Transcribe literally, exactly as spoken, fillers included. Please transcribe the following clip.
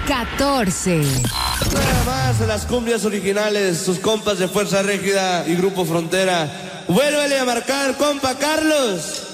catorce. Nada más en las cumbias originales, sus compas de Fuerza Régida y Grupo Frontera. Vuélvele a marcar, compa Carlos.